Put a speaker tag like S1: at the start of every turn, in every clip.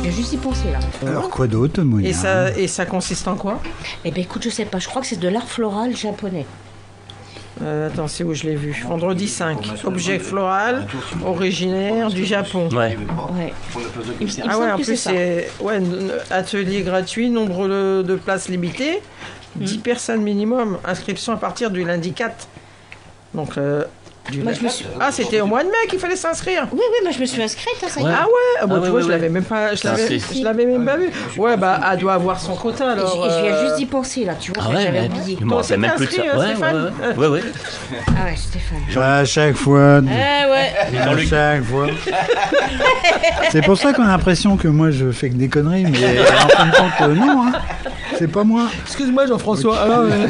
S1: viens juste d'y penser là.
S2: Alors quoi d'autre, Monia?
S3: Et ça consiste en quoi?
S1: Eh ben écoute, je sais pas, je crois que c'est de l'art floral japonais.
S3: Attends, c'est où je l'ai vu? Vendredi 5. Objet floral originaire du Japon.
S1: Ouais. Il me
S3: Ah ouais,
S1: semble
S3: en
S1: que
S3: plus
S1: c'est
S3: atelier gratuit, nombre de places limitées, 10 personnes minimum, inscription à partir du lundi 4. Donc
S1: Moi, je me suis...
S3: Ah, c'était au mois de mai qu'il fallait s'inscrire.
S1: Oui, moi je me suis inscrite, hein, ça y est.
S3: Ah ouais, tu vois, je l'avais même pas, je l'avais même pas vu. Ouais, bah, elle doit avoir son quota alors.
S1: Je viens juste d'y penser là, tu vois, j'avais oublié.
S4: Je m'en rappelle même plus de ça.
S3: Stéphane.
S4: Ouais.
S1: Ah ouais, Stéphane.
S2: À chaque fois.
S1: Ouais.
S2: À chaque fois. C'est pour ça qu'on a l'impression que moi je fais que des conneries, mais en fin de compte, non, hein. C'est pas moi.
S3: Excuse-moi, Jean-François.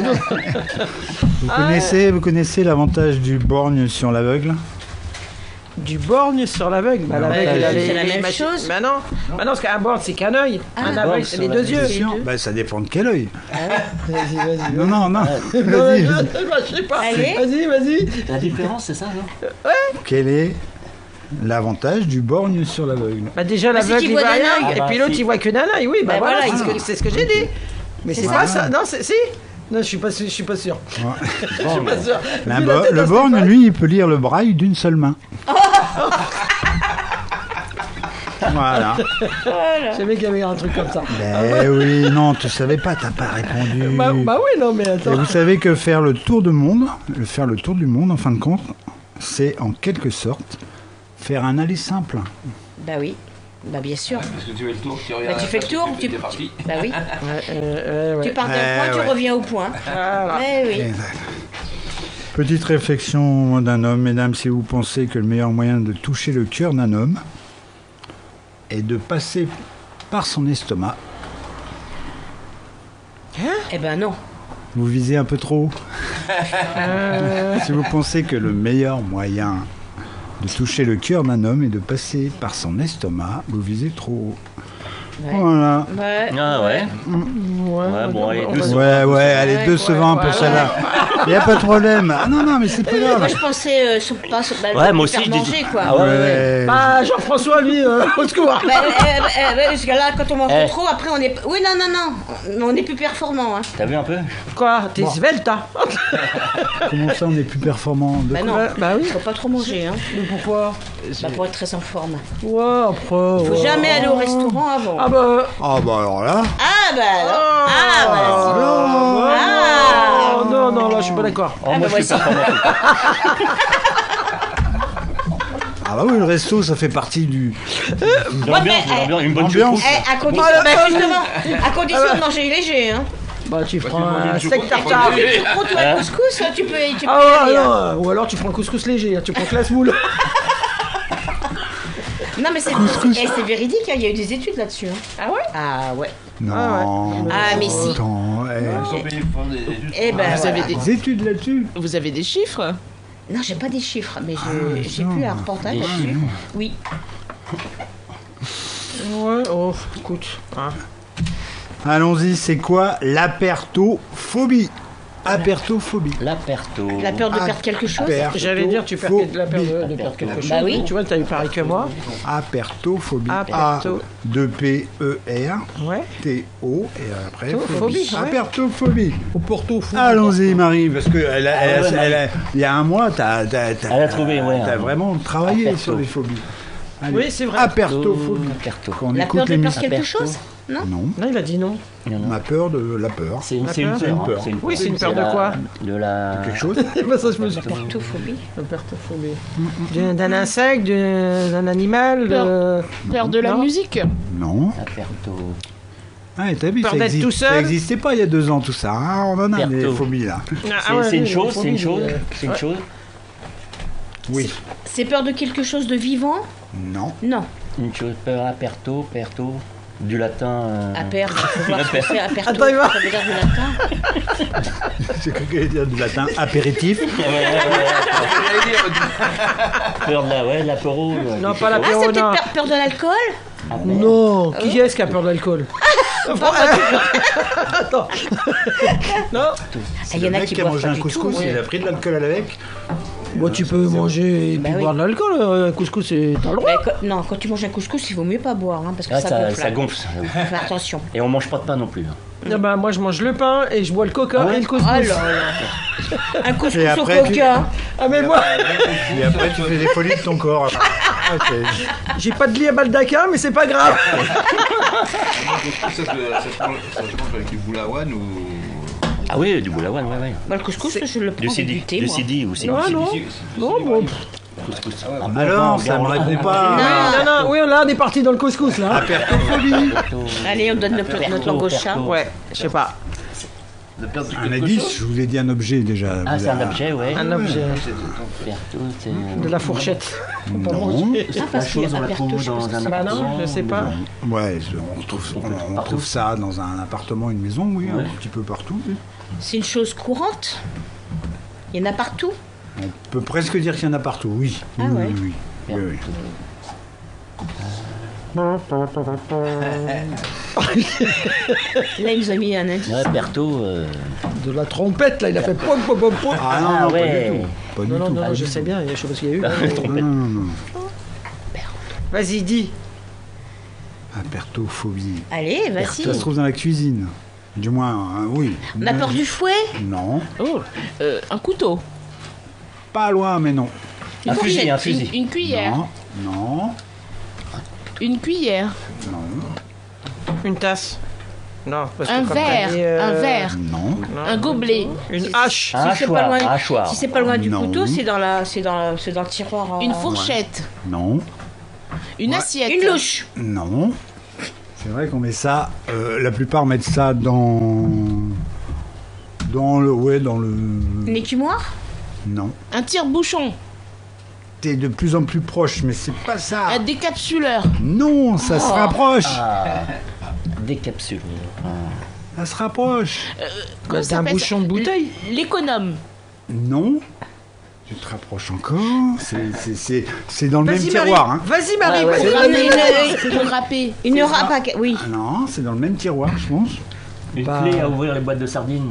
S2: Vous connaissez l'avantage du borgne sur l'aveugle?
S3: Du borgne sur l'aveugle. Bah, l'aveugle,
S1: c'est la même chose.
S3: Bah non, parce qu'un borgne, c'est qu'un œil. Un aveugle, c'est les deux yeux.
S2: Bah, ça dépend de quel œil.
S3: Vas-y.
S2: Non.
S3: Vas-y. Je sais pas.
S1: Allez.
S3: Vas-y.
S4: La différence, c'est ça, non?
S2: Quel est l'avantage du borgne sur l'aveugle?
S3: Bah déjà, l'aveugle, il voit rien. Et puis l'autre, il voit que d'un œil. Oui, bah voilà, c'est ce que j'ai dit. Mais c'est pas ça. Non, si. Non, je suis pas sûr. Je suis pas sûr.
S2: Le borgne, lui, il peut lire le braille d'une seule main. Voilà.
S3: Je savais qu'il y avait un truc comme ça.
S2: Ben oui, non, tu savais pas, t'as pas répondu.
S3: Bah oui, non, mais attends.
S2: Et vous savez que faire le tour du monde, en fin de compte, c'est en quelque sorte faire un aller simple.
S1: Bah oui. Bah bien sûr.
S5: Parce que tu fais le tour, tu regardes.
S1: Bah tu fais le tour, Bah oui. Tu pars d'un point, tu reviens au point. Oui.
S2: Petite réflexion d'un homme, mesdames, si vous pensez que le meilleur moyen de toucher le cœur d'un homme est de passer par son estomac.
S1: Eh ben non.
S2: Vous visez un peu trop. Si vous pensez que le meilleur moyen de toucher le cœur d'un homme et de passer par son estomac, vous visez trop haut.
S1: Ouais.
S2: Voilà.
S1: Ouais.
S4: Ah ouais. Ouais, bon, allez, 2
S2: allez, 2 sur 20 pour celle-là. Il n'y a pas de problème. Ah non, mais c'est pas grave.
S1: Moi je pensais
S4: moi aussi je
S1: manger
S4: dis
S1: quoi.
S4: Ah ouais.
S3: Bah Jean-François, lui, au secours.
S1: Parce que là, quand on mange trop, après on est. Oui, non. On est plus performant. Hein.
S4: T'as vu un peu?
S3: Quoi? T'es svelte, hein?
S2: Comment ça, on est plus performant?
S1: Bah non,
S3: bah oui.
S1: Faut pas trop manger. Hein.
S3: Mais pourquoi?
S1: Bah pour être très en forme.
S3: Ouais, après.
S1: Faut jamais aller au restaurant avant.
S3: Ah bah
S2: alors là.
S3: Non, là je suis pas d'accord.
S4: Moi je suis performant.
S2: Ah bah oui, le resto, ça fait partie du...
S4: L'ambiance, une bonne
S2: ambiance.
S1: À condition, à condition de manger léger. Hein.
S3: Bah tu prends un steak tartare.
S1: Prends toi un couscous, tu peux y aller.
S3: Non, ou alors tu prends un couscous léger, tu prends que la semoule.
S1: Non mais c'est véridique, il y a eu des études là-dessus. Hein.
S3: Ah ouais?
S1: Ah ouais.
S2: Non.
S1: Ah mais si.
S2: Attends,
S1: Eh ben,
S2: vous avez des études là-dessus?
S3: Vous avez des chiffres?
S1: Non, j'ai pas des chiffres, mais j'ai pu un reportage là-dessus. Oui.
S3: Ouais, écoute. Hein.
S2: Allons-y, c'est quoi l'apertophobie? Apertophobie.
S4: L'aperto.
S1: La peur de perdre quelque chose.
S3: J'allais dire, tu perds la peur de perdre quelque chose.
S1: Bah oui.
S3: Tu vois, t'as eu pareil que moi.
S2: Apertophobie.
S3: Aperto.
S2: A-2-P-E-R.
S3: Ouais.
S2: T-O. Et après,
S3: Phobie. Ouais.
S2: Apertophobie.
S3: Au porto-fou.
S2: Allons-y, Marie, parce que il y a un mois,
S4: Elle a trouvé, ouais.
S2: t'as vraiment travaillé
S4: Aperto.
S2: sur les phobies. Allez.
S3: Oui, c'est vrai.
S2: Apertophobie.
S4: Aperto.
S2: Quand on
S1: La
S2: écoute
S1: peur de
S2: les
S1: perdre quelque
S4: Aperto.
S1: chose. Non.
S2: Non.
S3: Non, il a dit non.
S2: On a peur de la peur.
S4: C'est une
S3: La
S4: peur.
S3: peur.
S4: C'est une
S3: Oui, c'est une peur de quoi?
S4: De la...
S2: Quelque chose.
S3: Bah ça, je me suis
S1: Apertophobie.
S3: D'un insecte, d'un animal.
S6: Peur de la
S3: Non.
S6: musique.
S2: Non.
S4: Aperto.
S2: Ah, t'as vu,
S3: Peur
S2: ça
S3: d'être tout seul.
S2: ça existait pas il y a 2 ans tout ça. Ah, on en a des
S4: Perto.
S2: phobies là.
S4: C'est une chose, c'est une chose. C'est une chose.
S2: Oui.
S1: C'est peur de quelque chose de vivant.
S2: Non.
S1: Non.
S4: Une chose, peur, aperto, perto. Du latin.
S1: À perdre. Il faut voir ce que c'est aperto.
S3: Attends, il va.
S1: Ça veut dire du latin.
S2: J'ai cru qu'elle allait dire du latin. Apéritif.
S4: Peur de l'apéro.
S3: Non, pas
S1: Ah,
S3: l'apéro,
S1: c'est peut-être
S3: non.
S1: peur de l'alcool.
S3: Non, qui est-ce qui a peur de l'alcool? Attends. Non.
S1: Il y en a
S2: Le mec
S1: qui
S2: qui a
S1: boivent
S2: mangé
S1: pas
S2: un
S1: du tout.
S2: couscous, il a pris de l'alcool à l'avec.
S3: Bon, tu peux manger et puis boire de l'alcool. Un couscous, t'as le droit.
S1: Non, quand tu manges un couscous, il vaut mieux pas boire, hein, parce que
S4: ça gonfle.
S1: Fais attention.
S4: Et on mange pas de pain non plus.
S3: Moi, je mange le pain et je bois le coca et le couscous.
S1: Oh là là. Un couscous au coca.
S3: Ah, mais moi...
S2: Et après, tu fais des folies de ton corps.
S3: J'ai pas de lit à Baldaquin, mais c'est pas grave.
S5: Ça se mange avec du boulawan ou...
S4: Ah oui, du boulawan, ouais.
S1: Le couscous, je le prends
S4: Du
S1: avec du thé, moi.
S4: sidi aussi.
S3: Non, bon...
S4: Couscous.
S2: Alors, ça me répond pas.
S3: Oui, là, on est parti dans le couscous, là.
S2: Apertophobie.
S1: Allez, on donne notre langue au chat.
S3: Ouais, je sais pas.
S2: Un indice, je vous ai dit un objet déjà.
S4: Ah, c'est un objet, ouais.
S3: Un objet.
S4: Perto, c'est...
S3: De la fourchette.
S2: Non.
S1: Parce qu'il y a
S4: on la
S1: Aperto,
S4: trouve
S1: je pense
S4: dans un
S1: que
S4: appartement.
S3: Non, je sais pas.
S2: Ouais, on trouve ça dans un appartement, une maison, oui, un petit peu partout.
S1: c'est une chose courante. Il y en a partout.
S2: On peut presque dire qu'il y en a partout, oui.
S1: Ah ouais.
S2: Oui.
S1: Là, il nous a mis un indice.
S4: Ouais, Perto...
S3: De la trompette, là, il a fait pom pom pom pom.
S2: Ah non,
S4: ouais.
S2: pas du tout.
S3: Non, je sais bien, je sais pas ce qu'il y a eu.
S2: Non.
S3: Vas-y, dis.
S2: Apertophobie.
S1: Allez, vas-y.
S2: Ça se trouve dans la cuisine. Du moins, oui.
S1: On a peur du fouet.
S2: Non.
S6: Oh, un couteau.
S2: Pas loin, mais non.
S4: Un fusil.
S6: Une cuillère.
S2: Non.
S6: Une cuillère.
S2: Non.
S3: Une tasse. Non, parce
S6: Un
S3: que comme t'as
S6: verre.
S3: dit,
S6: Un verre.
S2: Non.
S6: Un gobelet.
S3: Une hache.
S4: Un
S1: Si c'est pas loin,
S4: hachoir.
S1: si c'est pas loin du
S2: Non.
S1: couteau, c'est dans le tiroir.
S6: Une fourchette.
S2: Non.
S6: Une assiette.
S1: Une louche.
S2: Non. C'est vrai qu'on met ça. La plupart mettent ça dans le.
S1: Une écumoire.
S2: Non.
S6: Un tire-bouchon.
S2: T'es de plus en plus proche, mais c'est pas ça.
S6: Un décapsuleur.
S2: Non, ça se rapproche.
S4: Des capsules.
S2: Ça se rapproche.
S6: Comment
S3: C'est
S6: ça
S3: un
S6: s'appelle
S3: bouchon de bouteille.
S6: L'économe.
S2: Non. Tu te rapproches encore. C'est dans le même
S3: Vas-y,
S2: tiroir.
S3: Marie.
S2: Hein.
S3: Vas-y, Marie.
S6: Ouais,
S3: vas-y.
S6: Le râpé.
S1: Une râpe. Oui.
S2: Non, c'est dans le même tiroir, je pense.
S4: Une clé à ouvrir les boîtes de sardines.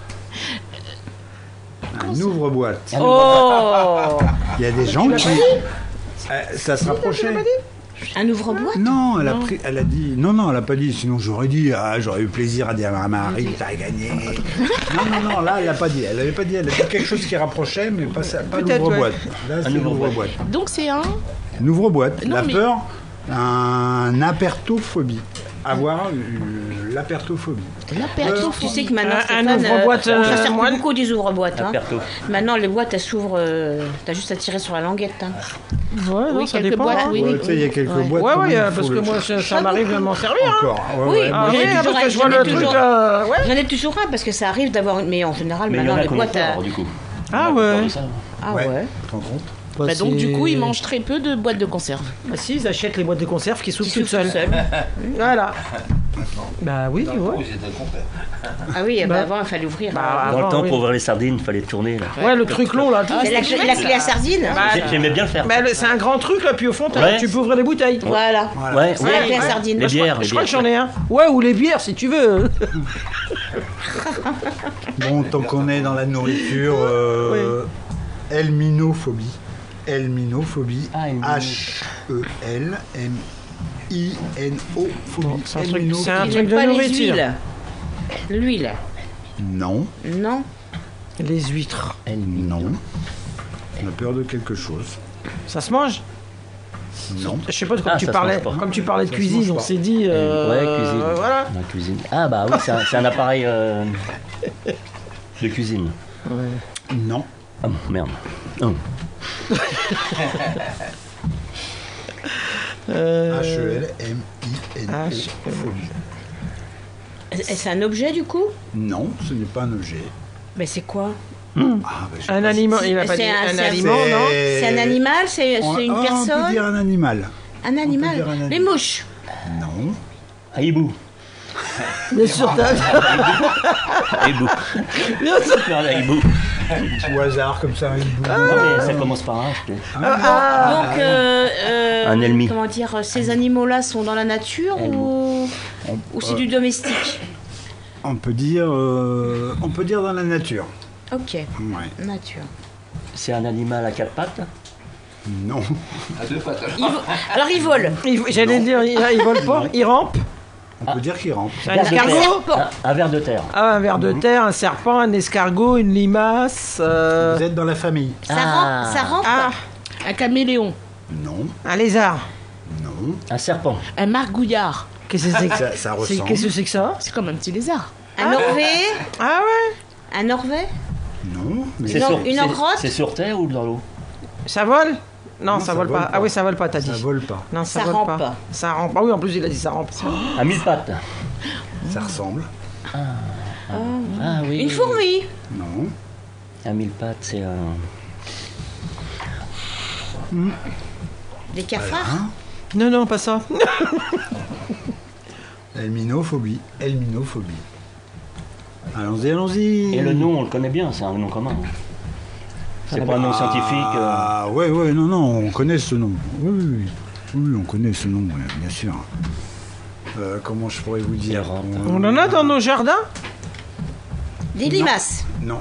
S2: Un ouvre-boîte.
S1: Oh.
S2: Il y a des gens qui. Ça se rapprochait.
S1: Un ouvre-boîte.
S2: Non, elle a dit. Non, elle a pas dit. Sinon, j'aurais dit. J'aurais eu plaisir à dire à Marie, t'as gagné. Non, là, elle a pas dit. Elle avait pas dit. Elle a dit quelque chose qui rapprochait, mais pas l'ouvre-boîte. Là, c'est l'ouvre-boîte.
S6: Donc c'est un.
S2: Une ouvre-boîte.
S6: Non,
S2: La
S6: mais-
S2: peur, un apertophobie. Avoir l'apertophobie.
S6: L'aperto.
S1: Tu sais que maintenant,
S3: Un
S1: Stéphane,
S3: ouvre-boîte,
S1: on se sert
S3: moi-
S1: beaucoup des ouvre-boîtes. Hein.
S4: Aperto.
S1: Maintenant, les boîtes, elles s'ouvrent. T'as juste à tirer sur la languette. Hein.
S3: Ouais, non,
S6: Oui,
S3: ça
S6: quelques
S3: dépend.
S6: boîtes,
S3: hein.
S6: oui.
S2: Tu sais, il y a quelques boîtes.
S3: Ouais,
S2: quand même,
S3: parce
S2: faut
S3: que
S2: le-
S3: moi, ça m'arrive de m'en servir. Hein.
S2: Encore.
S1: Oui,
S3: Ah
S1: J'en
S3: oui,
S1: ai
S3: parce
S1: toujours
S3: que
S1: un,
S3: je vois
S1: j'en ai
S3: le truc.
S1: toujours-
S3: Ouais.
S1: J'en ai toujours un parce que ça arrive d'avoir une. Mais en général,
S4: Mais il y en
S1: maintenant,
S4: a
S1: les
S4: qu'on
S1: boîtes.
S4: est fort, du coup.
S3: Ah ouais.
S1: Ah
S2: Ouais.
S1: ouais.
S2: Tu te rends compte ?
S6: Bah donc du coup, ils mangent très peu de boîtes de conserve.
S3: Ah si, ils achètent les boîtes de conserve qui s'ouvrent
S1: Qui
S3: toutes
S1: s'ouvrent
S3: seules. Voilà. Bah oui, ouais.
S1: Ah oui,
S3: Bah.
S1: avant, il fallait ouvrir.
S3: Bah,
S4: Dans le
S3: avant,
S4: temps,
S3: oui.
S4: pour ouvrir les sardines, il fallait tourner. Là.
S3: Ouais, le truc long là. tout.
S1: C'est la clé à sardine. hein.
S3: Bah,
S4: J'aimais bien le faire.
S3: bah, c'est un grand truc là, puis au fond,
S4: Ouais.
S3: tu peux ouvrir les bouteilles.
S1: Voilà.
S4: Ouais,
S1: C'est la clé à sardine.
S4: Les bières,
S3: Je crois que j'en ai un. Ouais, ou les bières si tu veux.
S2: Bon, tant qu'on est dans la nourriture, helminophobie. Helminophobie.
S4: Ah, helmino.
S2: H-E-L-M-I-N-O phobie.
S3: c'est un truc-
S2: Helmino-
S3: c'est un
S1: Ils
S3: truc
S1: n'aiment
S3: de
S1: pas les
S3: nourriture.
S1: huiles. L'huile.
S2: Non,
S1: Non.
S3: Les huîtres.
S2: non. On a peur de quelque chose.
S3: Ça se mange?
S2: Non.
S3: Je sais pas, comme,
S4: Ah,
S3: tu
S4: ça se
S3: parlais,
S4: mange pas.
S3: comme tu parlais de
S2: Ça se
S3: cuisine,
S2: mange
S3: on
S2: pas.
S3: s'est dit.
S4: Ouais, cuisine.
S3: Voilà.
S4: Dans la cuisine. Ah bah oui, c'est un appareil de cuisine.
S2: Non.
S4: Ah bon, merde. Oh.
S2: H-E-L-M-I-N-O phobie.
S1: C'est un objet du coup?
S2: Non, ce n'est pas un objet.
S1: Mais c'est quoi?
S2: Ah, bah, je
S3: Un
S2: sais
S3: aliment, il a pas
S1: C'est
S3: dit
S1: un-
S3: un
S1: c'est un-
S3: aliment, non?
S1: C'est un animal? C'est une
S2: On peut
S1: personne?
S2: dire un animal.
S1: Un animal?
S2: dire un animal.
S1: Les mouches.
S2: Non.
S4: Ah, hibou.
S3: Bien sûr, t'as.
S4: Hibou.
S3: Bien sûr.
S4: Faire la hibou.
S2: Au hasard, comme ça.
S4: Non, mais ça commence par un, je sais.
S1: Donc,
S4: Un ennemi.
S1: comment dire, ces animaux-là sont dans la nature ou c'est du domestique?
S2: On peut dire dans la nature.
S1: Ok,
S2: Ouais.
S1: nature.
S4: C'est un animal à 4 pattes?
S2: Non.
S5: À 2 pattes.
S1: Alors il vole.
S3: J'allais dire, il vole pas, il rampe.
S2: On peut dire qu'il rampe.
S3: Un
S4: Ver de
S3: escargot.
S4: terre. Un ver de terre.
S3: Ah, un ver de terre, un serpent, un escargot, une limace.
S2: Vous êtes dans la famille.
S1: Ça rampe.
S3: Ah,
S6: Un caméléon.
S2: Non.
S3: un lézard.
S2: Non.
S4: Un serpent.
S6: Un margouillard.
S3: Qu'est-ce que c'est que
S2: Ça ressemble.
S3: Qu'est-ce que c'est que ça?
S6: C'est comme un petit lézard.
S1: Un Norvée.
S3: Ah ouais.
S1: Un Norvée.
S2: Non. Mais
S4: C'est
S1: Non,
S4: sur,
S1: une
S4: c'est-
S1: grotte.
S4: c'est sur terre ou dans l'eau?
S3: Ça vole? Non,
S2: Non,
S3: ça
S2: ça
S3: vole
S2: vole
S3: pas.
S2: pas.
S3: Ah oui, ça vole pas, t'as dit.
S2: ça vole pas.
S3: Non, ça
S1: Ça
S3: vole
S1: rampe.
S3: pas. Ça rampe. Ah oui, en plus, il a dit ça rampe.
S4: À 1000 pattes.
S2: Ça ressemble.
S4: Ah oui.
S1: Une fourmi.
S2: Non.
S4: À 1000 pattes, c'est un.
S1: Des cafards.
S2: Hein?
S3: Non, non, pas ça.
S2: Helminophobie. Helminophobie. Allons-y, allons-y.
S4: Et le nom, on le connaît bien, c'est un nom commun. C'est pas un nom scientifique.
S2: Ah, ouais, non, on connaît ce nom. Oui, on connaît ce nom, ouais, bien sûr. Comment je pourrais vous dire?
S3: On en a dans nos jardins?
S1: Des limaces.
S2: Non,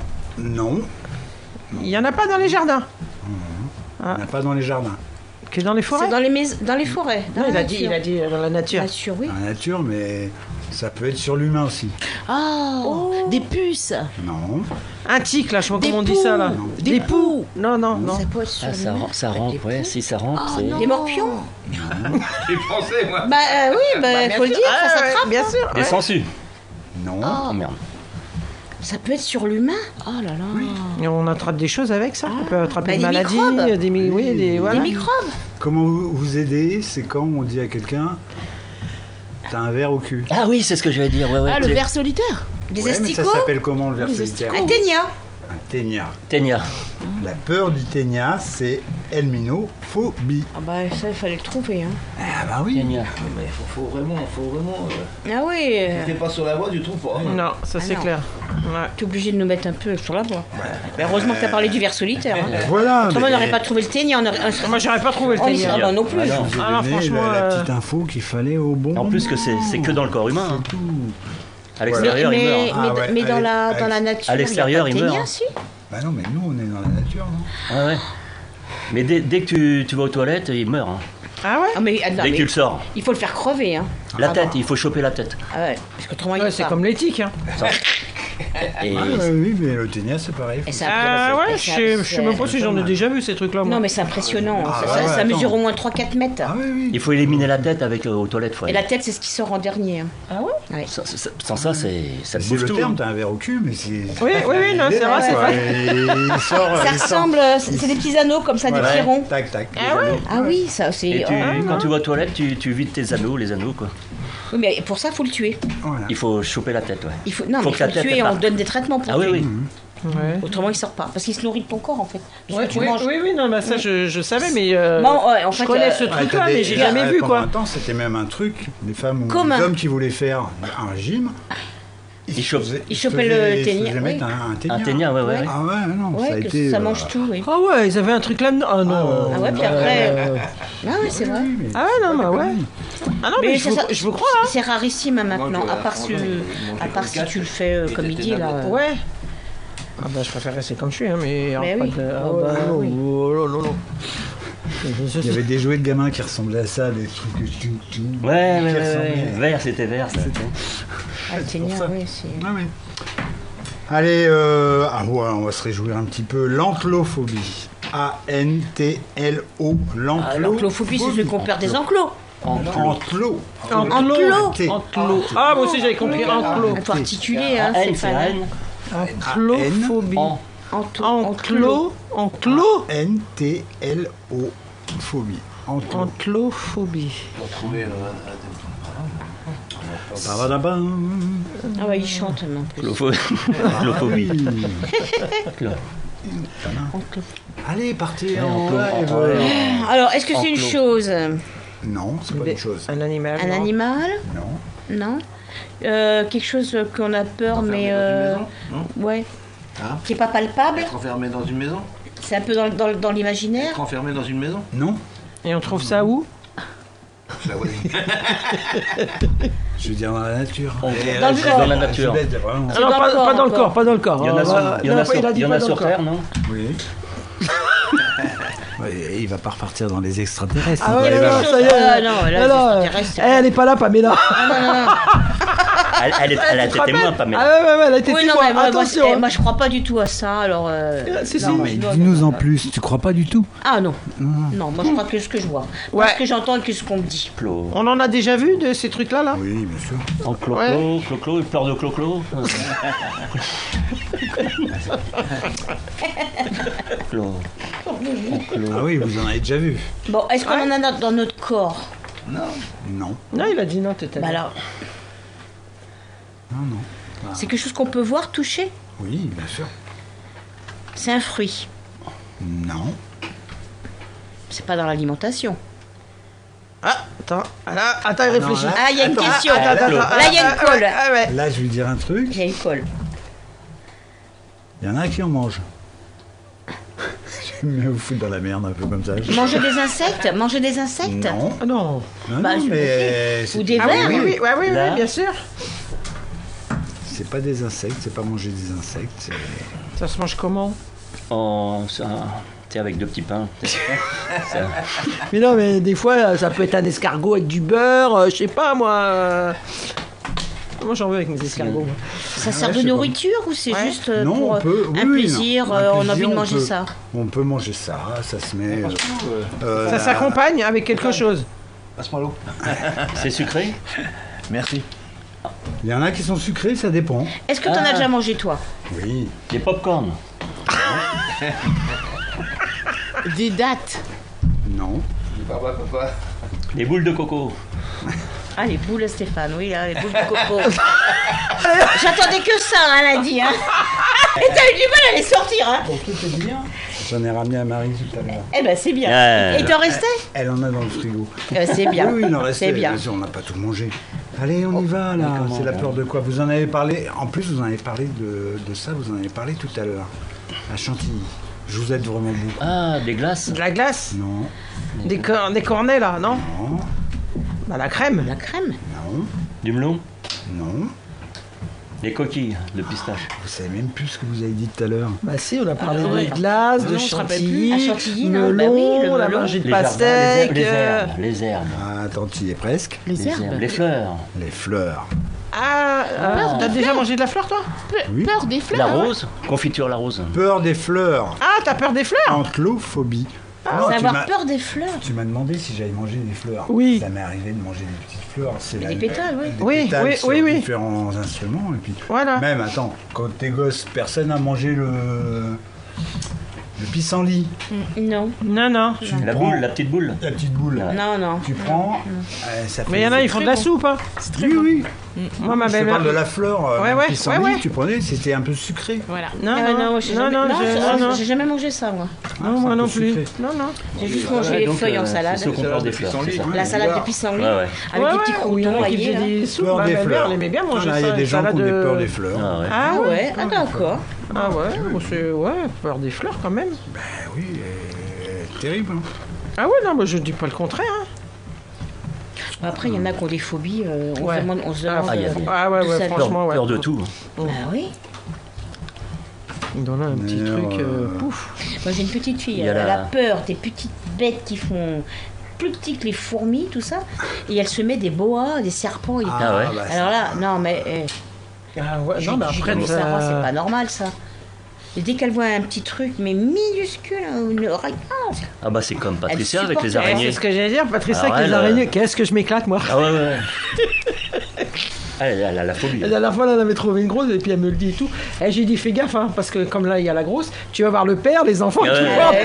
S3: Il y en a pas dans les jardins.
S2: il n'y en a pas dans les jardins.
S3: Que dans les
S1: C'est
S3: forêts?
S1: dans les forêts. Dans
S3: Non,
S1: la
S3: il
S1: nature.
S3: a dit dans la nature.
S1: Nature, oui.
S2: Dans la nature, mais ça peut être sur l'humain aussi.
S6: Oh, des puces.
S2: Non.
S3: Un tic, là, je sais pas
S6: Des
S3: comment on dit ça, là.
S6: poux.
S3: Des poux. Non, non, non.
S1: Ça peut être sur
S4: Ah, ça,
S1: l'humain.
S4: ça rampe, ouais, si ça rampe, c'est.
S1: Des morpions.
S5: J'ai pensé, moi.
S1: Bah oui, faut le dire, ça s'attrape.
S3: Bien sûr.
S4: Des sangsues.
S2: Non.
S4: Oh merde.
S1: Ça peut être sur l'humain.
S6: Oh là là.
S3: Et on attrape des choses avec ça. On peut attraper
S1: Bah,
S3: des
S1: des
S3: maladies,
S1: microbes.
S3: des voilà.
S1: Des microbes.
S2: Comment vous aider? C'est quand on dit à quelqu'un t'as un verre au cul.
S4: Ah oui, c'est ce que je vais dire. Ouais, ouais.
S6: Ah, le ver solitaire.
S1: Des
S2: Ouais, mais ça
S1: asticots.
S2: s'appelle comment le ver
S6: Les
S2: solitaire?
S1: Un ténia.
S2: Un ténia.
S4: Ténia.
S2: La peur du ténia, c'est helminophobie.
S1: Ah bah ça, il fallait le trouver. Hein.
S2: Ah bah oui.
S4: Ténia.
S5: Mais faut vraiment.
S1: Ah oui,
S5: T'es pas sur la voie, tu trouves pas.
S3: Non, ça c'est
S1: non.
S3: clair. Ouais.
S1: t'es obligé de nous mettre un peu sur la voie. Mais heureusement que t'as parlé du ver solitaire. Hein.
S2: Voilà.
S1: Autrement, on
S2: mais
S1: n'aurait pas trouvé le ténia.
S3: Moi, j'aurais pas trouvé le
S1: Oh,
S3: ténia.
S1: ah bah non plus.
S4: Ah non.
S2: je vous ai
S3: Ah non,
S2: donné
S3: franchement,
S2: la petite info qu'il fallait au bon
S4: En plus que
S2: moment.
S4: c'est que dans le corps humain. hein.
S2: C'est tout.
S4: À l'extérieur, il meurt.
S2: Ah ouais,
S1: mais dans la
S2: allez,
S1: nature,
S4: à l'extérieur,
S1: il y a pas de
S4: il meurt,
S1: ténia,
S4: hein.
S1: si.
S2: Bah non, mais nous, on est dans la nature, non?
S4: Ah ouais. Mais dès que tu vas aux toilettes, il meurt. hein.
S3: Ah ouais?
S1: Ah, mais, ah, non,
S4: Dès que
S1: mais
S4: tu le sors.
S1: il faut le faire crever. Hein.
S4: La
S1: Ah
S4: tête,
S1: bon.
S4: il faut choper la tête.
S1: Ah ouais, parce qu'autrement, il
S3: Ouais,
S1: y
S3: c'est
S1: a
S3: comme l'éthique. Hein.
S4: Et
S2: Oui, mais le ténia, c'est pareil.
S1: Et ça,
S3: Ah
S1: après,
S3: ouais, je sais même pas si j'en ai déjà vu ces trucs-là. moi.
S1: Non, mais c'est impressionnant.
S2: Ah,
S1: ça,
S2: ouais,
S1: ça
S2: attends.
S1: mesure au moins 3-4 mètres.
S2: Ah oui.
S4: il faut éliminer la tête avec aux toilettes. Faut
S1: Et la tête, c'est ce qui sort en dernier. Hein.
S3: Ah ouais?
S1: Ouais.
S4: Sans ça, ça te
S2: C'est
S4: bouffe
S2: le
S4: tout.
S2: terme,
S4: hein.
S2: t'as un verre au cul, mais c'est...
S3: Oui, non, c'est vrai, c'est vrai.
S2: Il sort...
S1: Ça ressemble, c'est des petits anneaux comme ça, des petits ronds.
S2: Tac, tac.
S3: Ah ouais?
S1: Ah oui, ça c'est.
S4: Et
S1: oh,
S4: quand tu vas aux toilettes, tu vides tes anneaux, les anneaux quoi.
S1: oui, mais pour ça, faut le tuer.
S2: Voilà.
S4: Il faut choper la tête, ouais.
S1: Il faut, non,
S4: Faut
S1: mais
S4: que la
S1: faut le
S4: tête,
S1: tuer.
S4: elle
S1: On
S4: parte.
S1: donne des traitements pour
S4: Ah oui,
S1: tuer.
S4: oui.
S3: Ouais.
S1: Autrement, il sort pas, parce qu'il se nourrit de ton corps en fait. De ce
S3: Ouais,
S1: que tu
S3: oui,
S1: manges.
S3: oui, non, bah ça je savais, mais
S1: Bon, ouais, en
S3: je
S1: fait,
S3: connais ce
S2: Ouais,
S3: truc-là,
S2: t'as
S3: mais
S2: des-
S3: j'ai jamais vu
S2: pendant
S3: quoi.
S2: un temps, c'était même un truc, les femmes ou
S1: Commun.
S2: les hommes qui voulaient faire un régime,
S4: Ils chopent.
S1: Ils chopaient le ténia,
S2: Ils se mettre
S1: oui.
S2: un ténia.
S4: Un ténia, ouais.
S2: Ah ouais, non, ça a
S1: Ouais, que
S2: été...
S1: ça mange tout, oui.
S3: Ah ouais, ils avaient un truc là-dedans. Ah non.
S1: Ah ouais, puis après. Ah ouais, c'est vrai.
S2: Oui, mais-
S3: Ah ouais, non, bah ouais. Ah non, mais
S1: ça,
S3: je vous crois, hein.
S1: C'est rarissime hein, maintenant,
S5: Donc,
S1: à part, à part si tu le fais comme il dit là.
S3: Ouais. Ah bah je préfère rester comme je suis, hein, mais...
S1: Mais
S3: pas
S1: oui.
S3: de- Ah
S1: Oh,
S3: bah,
S1: bah, oui.
S3: oh, non.
S2: Il y avait des jouets de gamins qui ressemblaient à ça, des trucs...
S4: Ouais,
S2: qui ressemblaient.
S4: Vert, c'était vert, ça.
S1: Ah, le ténia,
S2: ça.
S1: oui, c'est.
S2: Ah oui. Allez, on va se réjouir un petit peu. L'enclophobie. A-N-T-L-O.
S1: L'enclophobie, c'est celui qu'on perd des enclos.
S2: Enclos.
S1: Enclos.
S2: T.
S3: Enclos. Ah, moi aussi j'avais compris enclos.
S1: Il faut articuler, hein,
S4: N,
S1: c'est
S4: c'est
S1: pas
S4: N.
S3: Enclophobie.
S4: En.
S3: Enclos.
S2: N-T-L-O. Phobie. Enclos.
S3: Enclophobie.
S5: Pour trouver
S2: Babadabam.
S1: Ah ouais, il chante même en plus.
S4: Clophobie.
S2: Allez, partez
S4: Ouais,
S2: en
S4: enclos.
S2: live.
S1: Alors, est-ce que c'est une
S4: Enclos.
S1: chose?
S2: Non, c'est pas une chose.
S3: Un animal.
S1: Un
S3: non.
S1: animal?
S2: Non.
S1: Non. Quelque chose qu'on a peur, mais. Ouais.
S5: Hein?
S1: Qui est pas palpable?
S5: Être enfermé dans une maison?
S1: C'est un peu dans l'imaginaire?
S5: Être enfermé dans une maison?
S2: Non.
S3: Et on trouve ça où?
S5: Je la vois dire.
S2: Je veux dire dans la nature.
S1: Dans le
S4: C'est
S1: corps.
S4: dans la nature.
S2: Je vais vraiment-
S3: Ah non,
S1: dans le corps,
S3: pas dans le
S1: encore.
S3: corps, pas dans le corps.
S4: Il y en a
S3: Ah,
S4: sur, il y en
S3: non,
S4: a sur,
S3: il a dit
S4: il y en
S3: pas
S4: a
S3: dans
S4: sur
S3: le corps.
S4: Terre, non?
S2: Oui. Et il va pas repartir dans les extraterrestres.
S3: Ah ouais,
S2: Il va-
S3: ça y est.
S1: Ah non, là, les extraterrestres, c'est
S3: Elle est pas là, Pamela.
S4: Elle a été témoin, Pamela.
S3: Ah ouais, elle a été
S1: Oui, non,
S3: témoin.
S1: mais moi,
S3: Attention.
S1: moi, je crois pas du tout à ça, alors...
S3: Si, si.
S2: Non, mais dis-nous en plus, tu crois pas du tout?
S1: Ah non, non, moi je crois que ce que je vois.
S3: Ouais.
S1: Pas ce que j'entends que ce qu'on me dit.
S4: Clo.
S3: On en a déjà vu de ces trucs-là, là?
S2: Oui, bien sûr.
S4: En clo-clo, clo-clo, il pleure de clo-clo. Clo.
S2: Ah oui, vous en avez déjà vu.
S1: Bon, est-ce qu'on en a dans notre corps?
S2: Non.
S3: Non, il a dit non, tout à
S1: Bah
S3: l'heure.
S1: alors,
S2: Non.
S1: c'est quelque chose qu'on peut voir, toucher?
S2: Oui, bien sûr.
S1: C'est un fruit.
S2: Non.
S1: C'est pas dans l'alimentation.
S3: Ah, attends, il réfléchit.
S2: là-
S1: Ah, il y a une
S2: Attends,
S1: question.
S2: attends,
S1: Là, il y a une colle.
S3: Ah ouais.
S2: Là, je vais dire un truc.
S1: Il y a une colle.
S2: Il y en a qui en mangent. Je vais vous foutre dans la merde un peu comme ça.
S1: Manger des insectes? Manger des insectes?
S2: Non.
S3: Ah non.
S2: Non,
S1: Bah,
S2: non,
S1: je-
S2: mais
S1: Ou
S2: c'est
S1: des
S3: Ah oui,
S1: vers?
S3: oui, oui,
S4: Là.
S3: bien sûr.
S2: c'est pas des insectes, c'est pas manger des insectes.
S3: Ça se mange comment?
S4: C'est avec 2 petits pains. Ça-
S3: Mais non, mais des fois, ça peut être un escargot avec du beurre, je sais pas, moi. Moi, j'en veux avec mes escargots. moi.
S1: Ça sert
S2: Ouais,
S1: de
S2: je sais
S1: nourriture ou c'est
S3: Ouais.
S1: juste
S2: Non,
S1: pour
S2: on peut. Oui,
S1: un
S2: oui,
S1: plaisir,
S2: non. Un
S1: on a envie de
S2: plaisir,
S1: manger
S2: on peut.
S1: ça?
S2: On peut manger ça, ça se met.
S3: Ça s'accompagne avec quelque chose.
S5: Passe-moi l'eau.
S4: C'est sucré?
S5: Merci.
S2: Il y en a qui sont sucrés, ça dépend.
S1: Est-ce que t'en as déjà mangé toi?
S2: Oui.
S4: Des pop-corn?
S6: Des dates.
S2: Non.
S5: Papa.
S4: Des boules de coco?
S1: Ah, les boules, Stéphane, oui, là, les boules de coco. J'attendais que ça, hein, elle a dit. Hein. Et t'as eu du mal à les sortir, hein.
S2: J'en ai ramené à Marie tout à l'heure.
S1: Eh ben, c'est bien.
S4: Ah.
S1: Et t'en restais?
S2: Elle en a dans le frigo.
S1: C'est bien.
S2: Oui, il en restait.
S1: C'est bien.
S2: Bien sûr, on n'a pas tout mangé. Allez, on y va là. C'est la peur de quoi? Vous en avez parlé. En plus, vous en avez parlé de ça. Vous en avez parlé tout à l'heure. À Chantilly. Je vous aide vraiment beaucoup.
S4: Ah, des glaces?
S3: De la glace?
S2: Non.
S3: Des cornets, là, non?
S2: Non.
S3: Bah, la crème.
S1: La crème?
S2: Non.
S4: Du melon?
S2: Non.
S4: Des coquilles de pistache?
S2: Vous savez même plus ce que vous avez dit tout à l'heure.
S3: Bah si, on a parlé
S1: Ah ouais.
S3: de glace,
S1: Non,
S3: de
S1: on se rappelle
S3: chantilly,
S1: plus. Ah, chantilly, non,
S3: melon,
S1: bah oui, le
S3: on a
S1: melon.
S3: mangé de
S4: Les jardins,
S3: pastèque.
S4: les herbes.
S2: Ah, attends, tu y es presque.
S6: Les herbes.
S4: Les fleurs.
S2: Les fleurs.
S3: T'as déjà mangé de la fleur, toi?
S2: Oui.
S6: Peur des fleurs.
S4: La rose? Confiture la rose.
S2: Peur des fleurs.
S3: Ah, t'as peur des fleurs?
S2: Anclophobie. Non,
S1: C'est
S2: tu
S1: avoir
S2: m'as-
S1: peur des fleurs.
S2: Tu m'as demandé si j'avais mangé des fleurs.
S3: Oui.
S2: Ça m'est arrivé de manger des petites fleurs. C'est
S1: Des pétales, oui.
S2: Des
S3: Oui,
S2: pétales
S3: oui,
S2: sur
S3: oui, oui.
S2: différents instruments. Et puis,
S3: Voilà.
S2: même, attends, quand t'es gosse, personne n'a mangé le pissenlit.
S1: Non,
S3: Non, non.
S2: Tu
S4: La
S2: prends
S4: boule, la petite boule.
S2: la petite boule.
S1: non, non.
S2: Tu prends. Ça fait
S3: Mais il y en a, ils font de la soupe, hein.
S2: Oui, oui.
S3: Moi, ma
S2: Je te
S3: belle-mère.
S2: parle de la fleur.
S3: Ouais,
S2: le
S3: ouais,
S2: pissenlit,
S3: ouais, ouais.
S2: tu prenais, c'était un peu sucré.
S6: Voilà.
S3: Non,
S1: Ah, non, j'ai jamais,
S3: non, non,
S1: j'ai jamais mangé ça, moi.
S3: non, moi
S2: un
S3: non
S2: peu
S3: plus.
S2: sucré.
S3: Non, non.
S1: J'ai juste mangé les
S4: Donc,
S1: feuilles en salade.
S4: C'est ceux qui ont peur des fleurs, c'est ça?
S1: La salade de pissenlit,
S4: Ouais, ouais.
S1: avec des petits
S3: oui,
S1: croutons
S3: qui
S1: rayés.
S3: faisait
S1: là.
S3: des soupes.
S2: Peur
S3: Ma
S2: des
S3: belle-mère,
S2: fleurs.
S3: elle aimait bien manger
S2: Il y
S3: ça.
S2: a des gens qui ont
S3: salade
S2: des
S3: de-
S2: peurs des fleurs.
S4: Ah ouais.
S3: Ah ouais.
S1: Ah, d'accord.
S3: Ah ouais, bon, c'est ouais, peur des fleurs quand même.
S2: Ben oui, terrible. Hein.
S3: Ah ouais, non, moi je dis pas le contraire. Hein.
S1: Après, il y en a qui ont des phobies. On
S3: Ouais.
S1: se demande.
S4: Ah, il y a des-
S3: Ah ouais,
S1: D'où
S3: ouais,
S1: ça vient
S3: franchement, ouais.
S4: Peur de tout.
S1: Ah oui.
S3: Il en a un petit
S2: D'ailleurs,
S3: truc, pouf.
S1: Moi, j'ai une petite fille.
S4: Il y a
S1: Elle
S4: la-
S1: a peur des petites bêtes qui font plus petits que les fourmis, tout ça. Et elle se met des boas, des serpents. Et...
S4: Ah ouais.
S2: bah,
S1: Alors là, non, mais.
S3: Ah ouais,
S1: Je
S3: non, mais
S1: dis,
S3: après,
S1: mais Sarah, c'est pas normal ça. Et dès qu'elle voit un petit truc, mais minuscule, une oreille. Ah,
S4: Ah bah c'est comme Patricia
S1: Elle
S4: avec les
S1: supporte-
S4: araignées.
S3: c'est ce que j'allais dire, Patricia,
S4: Alors
S3: avec les
S4: elle,
S3: araignées. Qu'est-ce que je m'éclate, moi.
S4: Ah ouais, ouais. Elle a la phobie.
S3: La dernière fois, elle en avait trouvé une grosse, et puis elle me le dit et tout. Et j'ai dit, fais gaffe, hein, parce que comme là, il y a la grosse, tu vas voir le père, les enfants,
S4: Ah
S3: et tout
S4: ouais.
S3: le monde.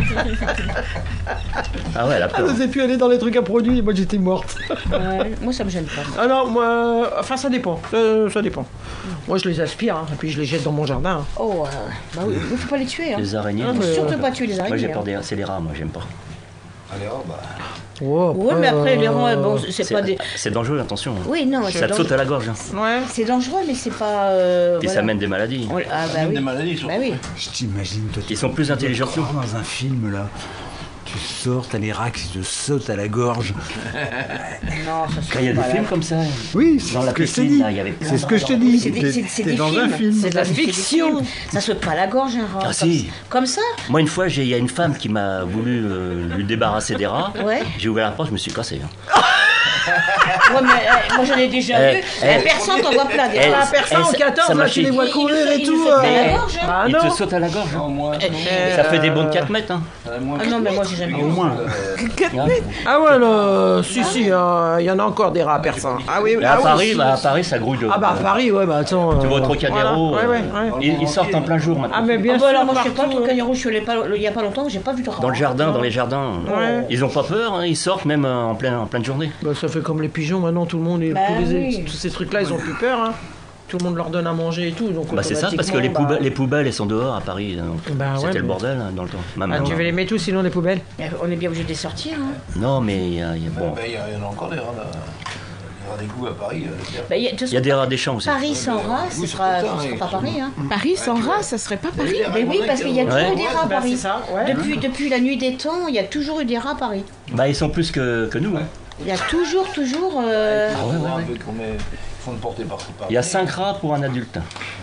S4: Ah ouais, elle a
S3: Elle
S4: peur.
S3: n'osait plus aller dans les trucs à produits, et moi j'étais morte.
S1: ouais, moi, ça me gêne pas.
S3: Ah non, moi, enfin ça dépend, ça dépend. Moi je les aspire, hein, et puis je les jette dans mon jardin. Hein.
S1: Oh, bah oui, il faut pas les tuer. Hein.
S4: Les araignées.
S3: Ah,
S4: moi,
S3: mais-
S1: Surtout pas tuer les
S4: moi
S1: araignées.
S4: j'ai peur
S1: hein.
S4: des... C'est les rats, moi j'aime pas.
S5: Allez, oh, bah.
S3: Oh,
S1: Ouais, mais après, les rats, bon, c'est pas des.
S4: C'est dangereux, attention.
S1: Oui, non,
S4: Ça
S1: c'est
S4: te saute
S1: dangereux.
S4: à la gorge. Hein.
S3: Ouais.
S1: C'est dangereux, mais c'est pas.
S4: Et
S1: voilà.
S4: ça mène des maladies.
S1: Ah, bah
S5: Même
S1: oui.
S5: des maladies, surtout.
S1: Bah oui.
S2: Je t'imagine, toi,
S4: Ils sont plus intelligents que nous.
S2: dans un film là. tu sors, t'as les rats qui te sautent à la gorge.
S1: Non, ça
S4: Quand il y a des films comme ça.
S2: Oui, c'est
S4: Dans
S2: ce
S4: la
S2: que je te
S4: piscine,
S2: dis.
S4: là, il y avait plein
S2: C'est ce
S4: de
S2: que
S4: rats
S2: je te
S4: dans-
S2: dis.
S1: C'est des
S2: T'es
S1: films.
S2: dans un film.
S3: C'est de la
S1: C'est des
S3: fiction.
S1: films. Ça saute pas à la gorge, un rat.
S4: Ah, si.
S1: Comme ça.
S4: Moi, une fois, il y a une femme qui m'a voulu lui débarrasser des rats.
S1: Ouais.
S4: J'ai ouvert la porte, je me suis cassé. Hein.
S1: Ouais, mais moi j'en ai déjà vu. Personne t'en voit plein des rats.
S3: La personne en 14,
S4: ça m'a
S3: là, tu les
S4: fait-
S3: vois
S1: Il
S3: courir
S1: le
S3: et
S1: saute
S3: tout.
S1: pas à la
S4: mais-
S1: gorge, hein.
S3: Bah
S4: Il
S3: non.
S4: te saute à la gorge.
S5: Non, moi.
S4: Ça fait des bonnes 4 mètres. Hein.
S1: Ah non, mais moi j'ai jamais
S2: Au
S1: vu.
S2: moins.
S3: Ah ouais, là, si, il y en a encore des rats persans. Ah oui,
S4: Mais
S3: ah
S4: à,
S3: oui,
S4: Paris,
S3: si.
S4: bah, à Paris, ça grouille de.
S3: Ah bah à Paris, ouais, bah attends.
S4: Tu vas au Trocadéro.
S3: voilà. Ouais, ouais.
S4: Ils sortent en plein jour maintenant.
S3: Ah mais bien
S1: Ah
S3: sûr,
S1: bah alors moi je sais pas,
S3: partout,
S1: tout Trocadéro, je suis allé il y a pas longtemps, j'ai pas vu de rats.
S4: Dans le jardin, dans les jardins.
S3: Ouais.
S4: Ils ont pas peur, hein, ils sortent même en pleine journée.
S3: Bah, ça fait comme les pigeons maintenant, tout le monde,
S1: Bah oui.
S3: tous ces trucs-là, ils ont plus peur. Hein. Tout le monde leur donne à manger et tout. Donc
S4: Bah c'est ça, parce que les poubelles, elles sont dehors à Paris. Donc
S3: Bah ouais,
S4: c'était le
S3: mais-
S4: bordel hein, dans le temps. Même
S3: Ah, tu veux les mettre où sinon les poubelles?
S1: On est bien obligé de les sortir. Hein.
S4: Non, mais il y a bon.
S5: Il y en a encore des rats là. Il y aura des goûts à Paris.
S1: Bah, de toute
S4: Il y a des rats des champs aussi.
S1: Paris sans rats, ce
S5: Oui,
S1: sera
S5: c'est pour ça,
S1: ce sera pas Paris. Hein.
S6: Paris sans rat, ça serait pas Paris.
S1: Mais oui, parce qu'il y a toujours
S4: Ouais.
S1: eu des rats à
S3: Bah,
S1: Paris.
S3: c'est ça, ouais.
S1: Depuis la nuit des temps, il y a toujours eu des rats à Paris.
S4: Bah ils sont plus que nous. Hein.
S1: Il y a toujours.
S4: Ah ouais, ouais, ouais.
S5: Ils font de porter par
S4: Il y a 5 rats pour un adulte.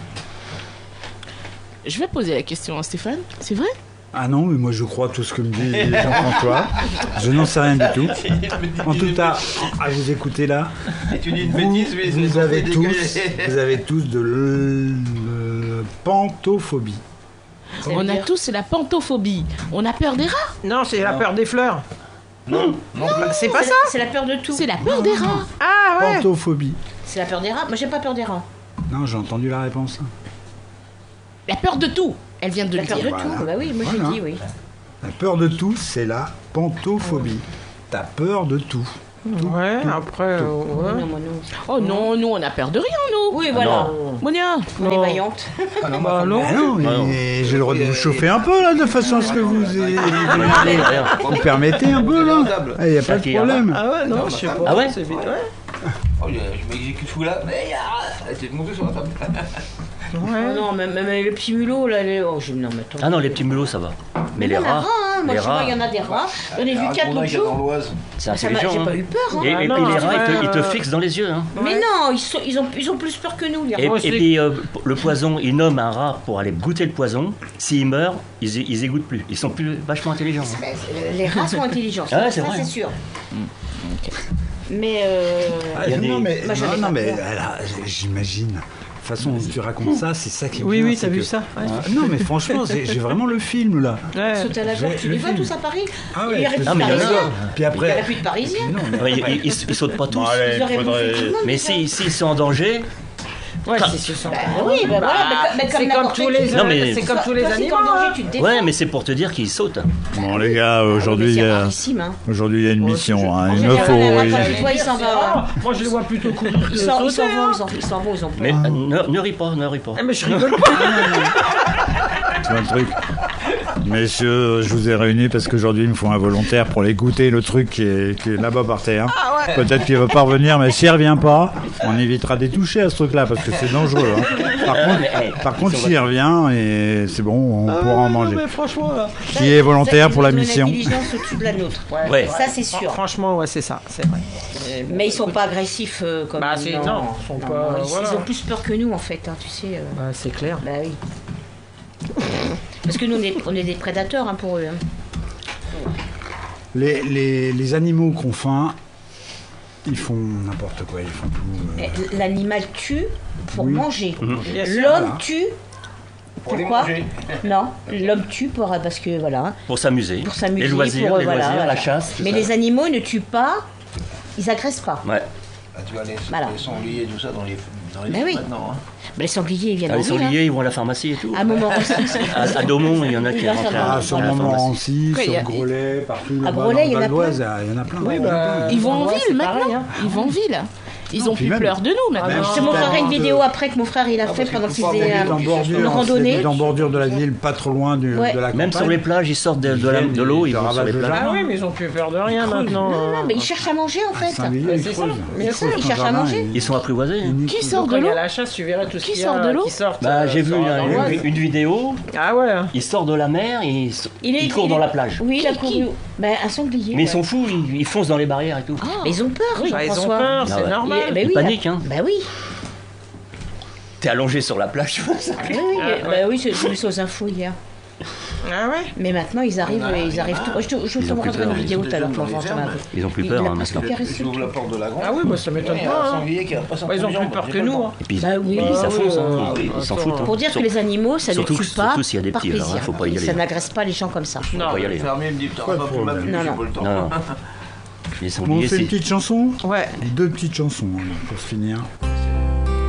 S6: Je vais poser la question à Stéphane. C'est vrai?
S2: Ah non, mais moi je crois tout ce que me dit Jean-François. Je n'en sais rien du tout. En tout cas, à vous écouter là,
S5: Tu dis une
S2: vous,
S5: bêtise, mais
S2: vous avez tous de pantophobie.
S6: On a tous la pantophobie. On a peur des rats.
S3: Non, c'est la peur des fleurs.
S5: Non,
S3: C'est pas ça?
S1: C'est la peur de tout.
S6: C'est la peur des rats.
S3: Ah ouais.
S2: Pantophobie.
S1: C'est la peur des rats. Moi j'ai pas peur des rats.
S2: Non, j'ai entendu la réponse.
S6: La peur de tout. Elle vient de
S1: La
S6: le
S1: peur de
S6: dire.
S2: Voilà.
S1: tout. Bah oui, moi
S2: Voilà.
S1: j'ai dit oui.
S2: La peur de tout, c'est la pantophobie. T'as peur de tout.
S3: Ouais, après. ouais.
S1: Non, moi, non.
S6: Oh non, nous on a peur de rien, nous.
S1: Oui, voilà.
S6: Monia.
S1: On est vaillante.
S3: Bah non.
S2: Ah non, mais j'ai le droit de vous chauffer un peu là, de façon à ce que vous vous permettez un peu là. Il n'y a pas de problème.
S3: Ah ouais, non, je sais pas.
S4: Ah ouais
S3: C'est vite, ouais.
S5: Oh, je m'exécute fou là. Mais t'es monté sur la table.
S1: Oh non, même le petit mulot là. Oh, non, mais attends.
S4: Ah non, les petits mulots ça va. Mais
S1: Il y
S4: les
S1: en a
S4: rats,
S1: hein. Moi
S4: les
S1: je vois,
S4: rats,
S1: il y en a des rats. J'en ai vu 4 l'autre
S5: dans
S1: jour.
S5: l'Oise.
S4: c'est
S1: Ça m'a-
S4: intelligent.
S1: J'ai
S4: hein.
S1: pas eu peur. Hein.
S4: Et,
S3: Ah
S4: et
S3: non,
S4: puis les rats,
S3: après,
S4: ils te fixent dans les yeux. Hein.
S1: Mais non, ils ont plus peur que nous, les
S4: Et,
S1: rats.
S4: et puis le poison, ils nomment un rat pour aller goûter le poison. S'il meurt, ils égoutent plus. Ils sont plus vachement intelligents. Hein.
S1: Ben, les rats sont intelligents,
S4: Ah ouais,
S1: ça
S4: c'est vrai.
S1: c'est sûr. Mais
S4: Il y a des-
S2: Non, mais,
S1: Moi, j'en ai
S2: non,
S1: pas
S2: mais
S1: peur.
S2: alors, j'imagine. De toute façon, dont tu racontes ça, c'est ça qui est
S3: Oui,
S2: bien,
S3: oui,
S2: c'est
S3: t'as vu
S2: que-
S3: ça? Ouais.
S2: Non, mais franchement, j'ai vraiment le film là.
S3: Ouais.
S1: sauter à la gorge, tu
S2: le
S1: les vois
S2: film.
S1: tous à Paris.
S2: Ah
S1: Il y aurait plus
S4: Ah,
S1: de
S4: mais il y en a.
S1: Parisiens.
S2: Puis
S1: Il y aurait
S2: après,
S1: plus de Parisiens.
S4: Ouais, ils sautent pas tous.
S1: Ils auraient bouffé tout le monde.
S4: Mais
S1: déjà.
S4: s'ils sont en danger,
S3: Ouais, c'est sûr.
S1: Bah oui, ben voilà, mais
S3: C'est comme
S1: n'importe
S3: tous
S1: qui.
S3: les
S4: Non, mais-
S3: c'est comme tous les
S1: Toi, si t'es en
S3: animaux.
S1: danger,
S3: hein.
S1: tu te défends.
S4: ouais, mais c'est pour te dire qu'ils sautent.
S7: Bon les gars,
S1: Mais
S7: aujourd'hui
S1: c'est
S7: il y a
S1: rarissime, hein.
S7: une mission, hein.
S1: En
S7: Il me
S1: général,
S7: faut.
S1: la
S7: il-
S1: vache, toi, il s'en va.
S3: Ah, moi je les vois plutôt courir que
S1: Ils s'en
S3: sauter, hein.
S1: vont, ils s'en vont, ils ont peur.
S4: Mais ne ris pas, ne ris pas.
S3: Ah, mais je rigole pas.
S7: C'est un truc. Messieurs, je vous ai réunis parce qu'aujourd'hui il me faut un volontaire pour aller goûter le truc qui est là-bas par terre. Peut-être qu'il ne va pas revenir, mais s'il ne revient pas, on évitera des toucher à ce truc-là parce que c'est dangereux. Hein. Par contre, s'il revient, et c'est bon, on pourra en manger.
S3: Non, mais franchement, là.
S7: Qui est volontaire pour la
S1: Ils ont
S7: mission?
S1: une intelligence au-dessus de la nôtre.
S4: Ouais.
S1: Ça, c'est sûr.
S3: Franchement, ouais, c'est ça, c'est vrai.
S1: Mais ils sont pas agressifs comme
S3: Bah,
S1: nous,
S3: c'est- non, ils sont pas-
S1: ils,
S3: voilà.
S1: ils ont plus peur que nous, en fait, hein, tu sais.
S3: Bah, c'est clair.
S1: Bah oui. Parce que nous, on est des prédateurs hein, pour eux. Hein.
S2: les animaux qu'on faim, ils font n'importe quoi, ils font tout.
S1: L'animal tue pour
S2: Oui.
S1: manger.
S3: Bien sûr.
S1: L'homme
S2: Voilà.
S1: tue.
S5: Pour les
S1: Pourquoi
S5: manger.
S1: Non, l'homme tue parce que voilà,
S4: Pour s'amuser.
S1: pour s'amuser,
S4: Les loisirs,
S1: pour,
S4: les
S1: voilà,
S4: loisirs,
S1: voilà.
S4: la chasse. tout
S1: Mais
S4: ça.
S1: les animaux ne tuent pas, ils agressent pas.
S4: Ouais.
S5: Ah, tu vois, les
S1: Voilà.
S5: sangliers et tout ça dans les
S1: Ben
S5: films
S1: oui.
S5: maintenant. Hein.
S1: Mais les sangliers, ils viennent
S4: Ah,
S1: en
S4: les
S1: ville, hein.
S4: sangliers, ils vont à la pharmacie et tout.
S1: À Montmorency.
S4: À Daumont, il y en a qui
S1: Il va
S4: rentrent
S1: faire
S2: Ah,
S4: à
S2: sur
S4: la pharmacie.
S2: Montmorency,
S6: Ouais, il y
S2: sur
S6: a-
S2: Grolet, partout là-bas,
S1: Grolet, il y en
S2: dans
S1: a
S2: le Val d'Oise, il y en a plein.
S3: Oui, bah,
S6: Ils vont en
S3: ouais,
S6: ville
S3: c'est
S6: maintenant.
S3: pareil, hein.
S6: Ils vont en ville. Ils ont
S2: puis
S6: plus
S2: même-
S6: peur de nous maintenant.
S3: non.
S1: Je te montrerai une
S2: de-
S1: vidéo après que mon frère il a fait pendant qu'il faisait une randonnée.
S2: en bordure de la ville, pas trop loin
S1: Ouais.
S2: de la campagne.
S4: Même sur les plages, ils sortent de l'eau, ils vont sur les plages.
S3: Ah oui, mais ils ont plus peur de rien maintenant.
S1: Non, mais ils cherchent à manger en fait.
S2: Singulier,
S3: c'est
S2: ils
S3: ça.
S2: creusent.
S3: Mais
S2: Ils
S3: ça,
S2: creusent
S1: ils
S2: ton
S1: cherchent à
S2: jardin,
S1: manger.
S4: Ils sont apprivoisés. hein.
S6: Qui sort
S3: Quand
S6: de
S3: il y a
S6: l'eau?
S3: la chasse, tu verrais tout ce
S6: Qui
S3: qu'il y
S6: sort
S3: a
S6: de l'eau
S3: qui sortent.
S4: Bah, j'ai vu
S3: sur la
S4: une,
S3: Oise.
S4: une vidéo,
S3: Ah ouais.
S4: il sort de la mer et il court dans la plage.
S1: Oui, il a couru. Ben, un sanglier.
S4: Mais ils
S1: ouais.
S4: sont fous, ils foncent dans les barrières et tout.
S1: Mais ils ont peur,
S3: Ils ont
S1: Jean-François.
S3: peur, c'est
S4: Ah ouais.
S3: normal.
S1: Ben
S4: Ils
S1: oui,
S4: paniquent, hein.
S1: Ben oui.
S4: T'es allongé sur la plage, tu vois ça.
S1: Oui, oui, ben oui, j'ai vu ça aux infos hier.
S3: Ah ouais.
S1: Mais maintenant, ils arrivent tout. Je
S4: Ils
S1: te
S4: ont plus
S1: montrerai
S4: peur,
S1: une vidéo
S5: ils
S1: tout à l'heure
S5: sont
S1: pour
S5: déjà
S1: voir
S5: dans les
S1: ça.
S5: fermes.
S4: Ils ont plus
S1: Il
S4: peur
S1: a
S4: hein,
S1: presque
S4: maintenant.
S1: caressé.
S5: Si j'ouvre la porte de la grange.
S3: Ah oui, bah ça m'étonne
S5: un
S3: pas. hein.
S5: sanglier qui va pas
S3: Ils ont plus peur que nous. Hein.
S4: Et puis,
S1: Bah oui.
S4: et puis ça
S3: Ah oui,
S4: fonce, hein.
S3: oui.
S4: Ils s'en foutent. hein.
S1: Pour dire que les animaux, ça ne
S4: Surtout-
S1: tue pas
S4: surtout s'il y a des
S1: par
S4: petits, alors,
S1: plaisir.
S4: faut pas y aller.
S1: Ça n'agresse pas les gens comme ça.
S4: Faut pas y aller.
S5: Le fermier me dit, putain, on va plus m'appeler,
S1: Non,
S5: j'ai
S1: non.
S5: pas le temps.
S4: Non, non. Les
S2: Bon, on
S4: sangliers,
S2: fait une
S4: c'est.
S2: petite chanson.
S3: Ouais.
S2: 2 petites chansons pour se finir.